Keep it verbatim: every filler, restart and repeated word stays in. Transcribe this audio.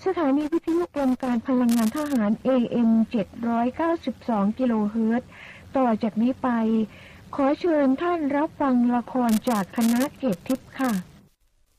สถานีวิทยุกรมการพลังงานทหาร เอ เอ็ม เจ็ดร้อยเก้าสิบสอง กิโลเฮิรตซ์ต่อจากนี้ไปขอเชิญท่านรับฟังละครจากคณะเกตทิพย์ค่ะ